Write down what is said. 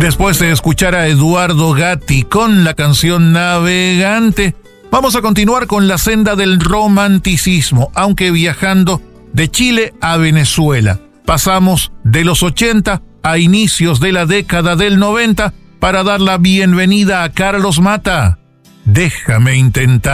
Después de escuchar a Eduardo Gatti con la canción Navegante, vamos a continuar con la senda del romanticismo, aunque viajando de Chile a Venezuela. Pasamos de los 80 a inicios de la década del 90 para dar la bienvenida a Carlos Mata. Déjame intentar.